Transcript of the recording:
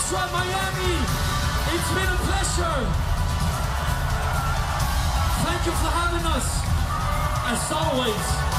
Orchestra Miami. It's been a pleasure. Thank you for having us, as always.